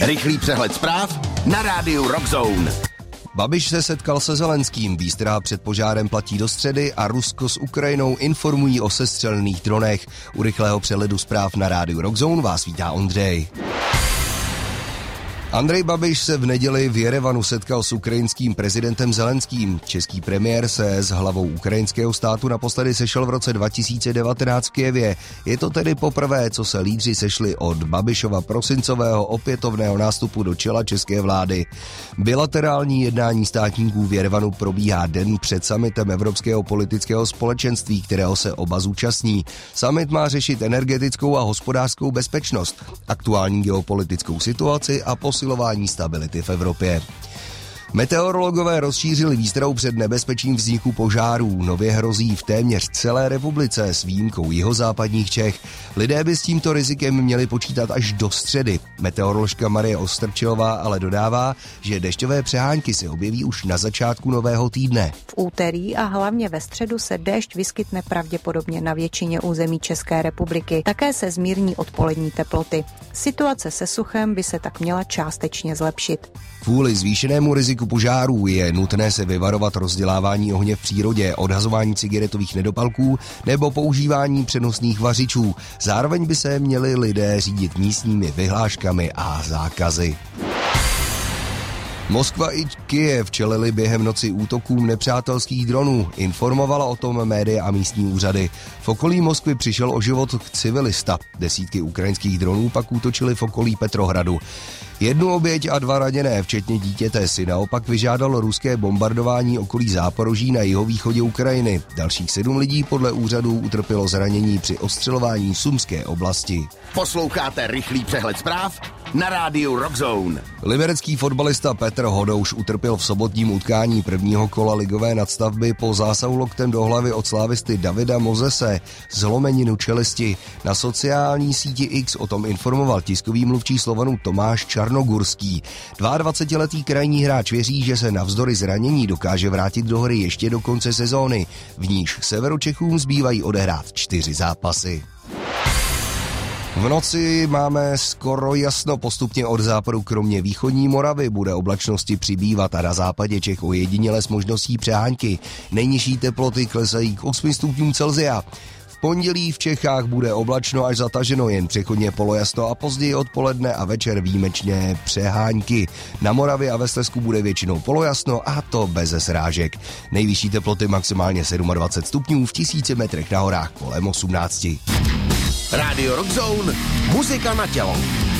Rychlý přehled zpráv na rádiu Rock Zone. Babiš se setkal se Zelenským, výstraha před požárem platí do středy a Rusko s Ukrajinou informují o sestřelených dronech. U rychlého přehledu zpráv na rádiu Rock Zone vás vítá Ondřej. Andrej Babiš se v neděli v Jerevanu setkal s ukrajinským prezidentem Zelenským. Český premiér se s hlavou ukrajinského státu naposledy sešel v roce 2019 v Kyjevě. Je to tedy poprvé, co se lídři sešli od Babišova prosincového opětovného nástupu do čela české vlády. Bilaterální jednání státníků v Jerevanu probíhá den před summitem Evropského politického společenství, kterého se oba zúčastní. Summit má řešit energetickou a hospodářskou bezpečnost, aktuální geopolitickou situaci a posilování stability v Evropě. Meteorologové rozšířili výstrahu před nebezpečím vzniku požárů. Nově hrozí v téměř celé republice s výjimkou jihozápadních Čech. Lidé by s tímto rizikem měli počítat až do středy. Meteoroložka Marie Ostrčilová ale dodává, že dešťové přehánky se objeví už na začátku nového týdne. V úterý a hlavně ve středu se déšť vyskytne pravděpodobně na většině území České republiky. Také se zmírní odpolední teploty. Situace se suchem by se tak měla částečně zlepšit. Kvůli zvýšenému riziku požárů je nutné se vyvarovat rozdělávání ohně v přírodě, odhazování cigaretových nedopalků nebo používání přenosných vařičů. Zároveň by se měli lidé řídit místními vyhláškami a zákazy. Moskva i Kyjev čelili během noci útokům nepřátelských dronů. Informovala o tom média a místní úřady. V okolí Moskvy přišel o život civilista. Desítky ukrajinských dronů pak útočily v okolí Petrohradu. Jednu oběť a 2 raněné, včetně dítěte, si naopak vyžádalo ruské bombardování okolí Záporoží na jihovýchodě Ukrajiny. Dalších 7 lidí podle úřadů utrpělo zranění při ostřelování Sumské oblasti. Posloucháte rychlý přehled zpráv na rádiu Rock Zone. Liberecký fotbalista Petr Hodouš utrpěl v sobotním utkání prvního kola ligové nadstavby po zásahu loktem do hlavy od slávisty Davida Mozese zlomeninu čelisti. Na sociální síti X o tom informoval tiskový mluvčí Slovanu Tomáš Čarnogurský. 22letý krajní hráč věří, že se navzdory zranění dokáže vrátit do hry ještě do konce sezóny. V níž Severočechům zbývají odehrát 4 zápasy. V noci máme skoro jasno, postupně od západu kromě východní Moravy bude oblačnosti přibývat a na západě Čech ojediněle s možností přehánky. Nejnižší teploty klesají k 8 stupňům Celsia. V pondělí v Čechách bude oblačno až zataženo, jen přechodně polojasno a později odpoledne a večer výjimečně přehánky. Na Moravě a ve Slezsku bude většinou polojasno a to beze srážek. Nejvyšší teploty maximálně 27 stupňů, v 1000 metrech na horách kolem 18. Rádio Rock Zone, muzika na tělo.